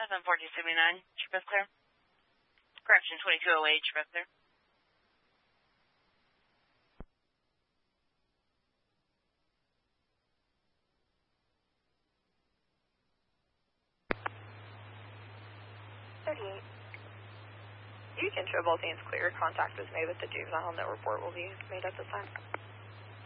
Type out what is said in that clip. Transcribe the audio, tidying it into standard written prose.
1479, Trip clear. Correction, 2208, Trip clear. You can show both hands clear. Contact was made with the juvenile and the report will be made at this time.